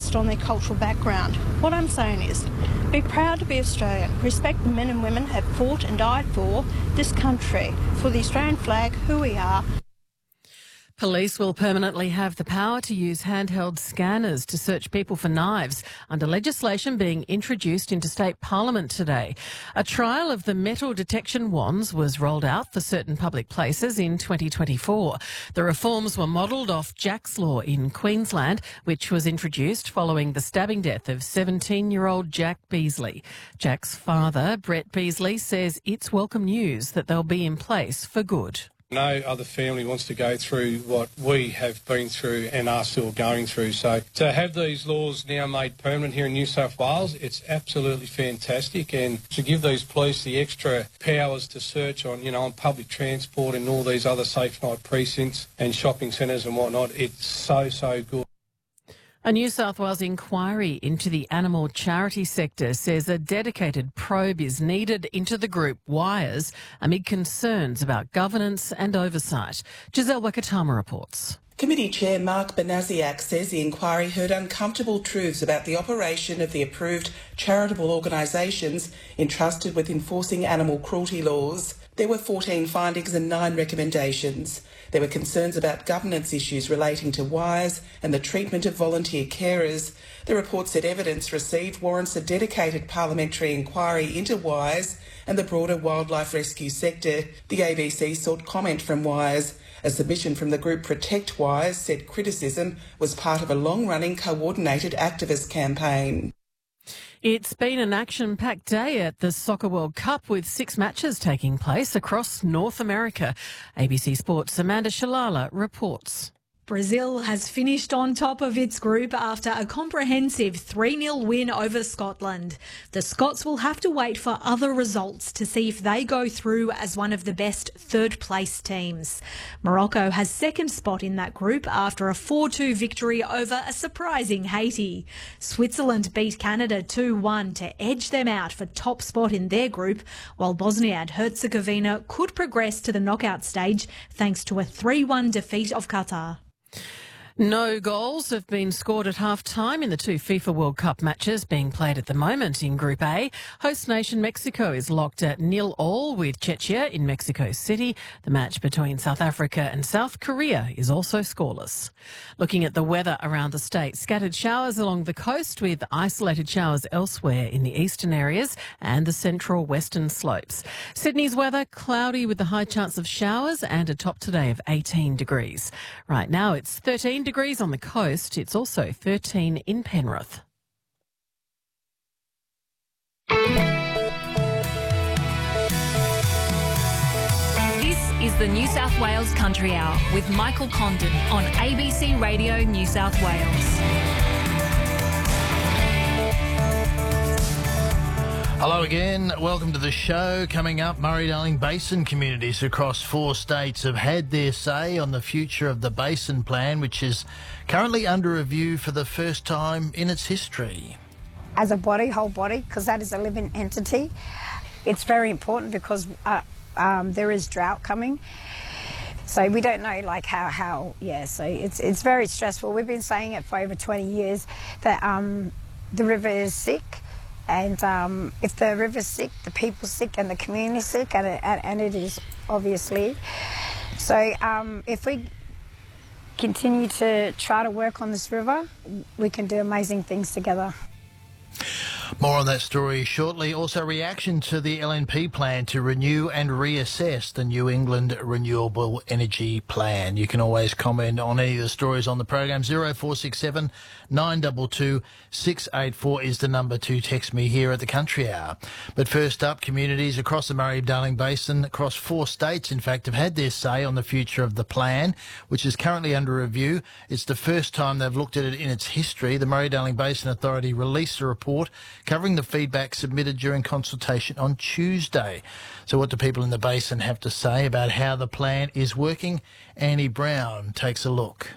based on their cultural background. What I'm saying is, be proud to be Australian. Respect the men and women who have fought and died for this country, for the Australian flag, who we are. Police will permanently have the power to use handheld scanners to search people for knives under legislation being introduced into state parliament today. A trial of the metal detection wands was rolled out for certain public places in 2024. The reforms were modelled off Jack's Law in Queensland, which was introduced following the stabbing death of 17-year-old Jack Beasley. Jack's father, Brett Beasley, says it's welcome news that they'll be in place for good. No other family wants to go through what we have been through and are still going through. So to have these laws now made permanent here in New South Wales, it's absolutely fantastic. And to give these police the extra powers to search on, on public transport and all these other safe night precincts and shopping centres and whatnot, it's so good. A New South Wales inquiry into the animal charity sector says a dedicated probe is needed into the group Wires amid concerns about governance and oversight. Giselle Wakatama reports. Committee Chair Mark Banaziak says the inquiry heard uncomfortable truths about the operation of the approved charitable organisations entrusted with enforcing animal cruelty laws. There were 14 findings and 9 recommendations. There were concerns about governance issues relating to Wires and the treatment of volunteer carers. The report said evidence received warrants a dedicated parliamentary inquiry into Wires and the broader wildlife rescue sector. The ABC sought comment from Wires. A submission from the group Protect Wires said criticism was part of a long-running coordinated activist campaign. It's been an action-packed day at the Soccer World Cup with 6 matches taking place across North America. ABC Sports' Amanda Shalala reports. Brazil has finished on top of its group after a comprehensive 3-0 win over Scotland. The Scots will have to wait for other results to see if they go through as one of the best third-place teams. Morocco has second spot in that group after a 4-2 victory over a surprising Haiti. Switzerland beat Canada 2-1 to edge them out for top spot in their group, while Bosnia and Herzegovina could progress to the knockout stage thanks to a 3-1 defeat of Qatar. No goals have been scored at half-time in the 2 FIFA World Cup matches being played at the moment in Group A. Host nation Mexico is locked at 0-0 with Czechia in Mexico City. The match between South Africa and South Korea is also scoreless. Looking at the weather around the state, scattered showers along the coast with isolated showers elsewhere in the eastern areas and the central western slopes. Sydney's weather, cloudy with a high chance of showers and a top today of 18 degrees. Right now it's 13 degrees on the coast. It's also 13 in Penrith. This is the New South Wales Country Hour with Michael Condon on ABC Radio New South Wales. Hello again, welcome to the show. Coming up, Murray-Darling Basin communities across 4 states have had their say on the future of the Basin Plan, which is currently under review for the first time in its history. As a body, whole body, because that is a living entity, it's very important because there is drought coming. So we don't know so it's very stressful. We've been saying it for over 20 years that the river is sick. And if the river's sick, the people's sick and the community's sick, and it is, obviously. So if we continue to try to work on this river, we can do amazing things together. More on that story shortly. Also, reaction to the LNP plan to renew and reassess the New England Renewable Energy Plan. You can always comment on any of the stories on the program. 0467 922 684 is the number to text me here at the Country Hour. But first up, communities across the Murray-Darling Basin, across 4 states, in fact, have had their say on the future of the plan, which is currently under review. It's the first time they've looked at it in its history. The Murray-Darling Basin Authority released a report covering the feedback submitted during consultation on Tuesday. So what do people in the basin have to say about how the plan is working? Annie Brown takes a look.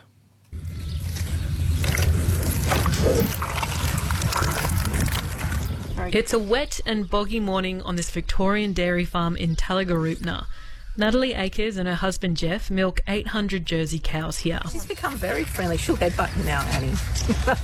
It's a wet and boggy morning on this Victorian dairy farm in Talagaroopna. Natalie Akers and her husband Jeff milk 800 Jersey cows here. She's become very friendly. She'll headbutt you now, Annie.